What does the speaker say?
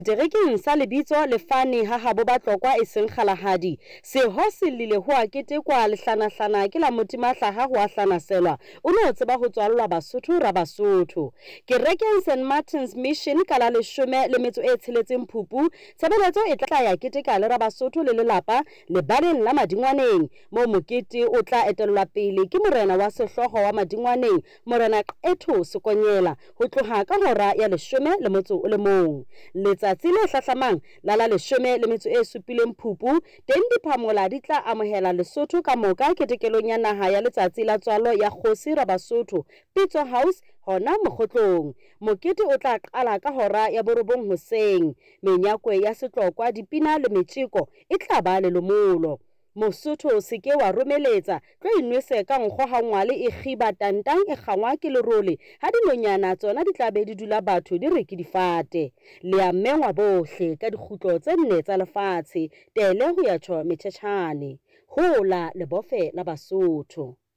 Terekeng sa lebitso lefane ha habo batlokwa e seng kgalahadi seho sellile ho a ketekwa lehlanahlana ke la motimahlaha ho a hlanaselwa o no tseba ho tswallwa Basotho ra Basotho kerekeng St Martin's Mission ka la 16 Phupu tshebeletso e tla ya keteka le ra Basotho le lelapa lebaleng la Madingwaneng mo mokete o tla etellwa pele ke morena wa sehloho wa Madingwaneng Morena Qetho Sekonyela ho tloha ka hora ya 11 letsatsi le hlahlamang la 17 Phupu teng diphamola di tla amohela Lesotho ka moka ketekelong ya naha ya letsatsi la tswalo ya Kgosi ra Basotho Pitso House hona Mokgotlong mokete o tla qala ka hora ya 9 hoseng menyakwe ya setlokwa dipina le metjeko e tla ba le lomolo Mosotho se ke wa romeletsa tlo inwese ka nkgo ha ngwale e khiba tantang e kgangwa ke lerole ha dinonyana tsona di tla be di dula batho di re ke difate le a mengwa bohle ka dikgutlo tse nne tsa lefatshe tele ho ya tjho metjhetjhane hola lebofe la Basotho.